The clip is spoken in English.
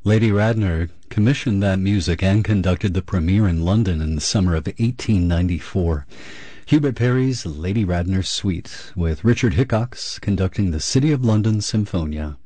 Lady Radner commissioned that music and conducted the premiere in London in the summer of 1894. Hubert Parry's Lady Radner Suite, with Richard Hickox conducting the City of London Symphonia.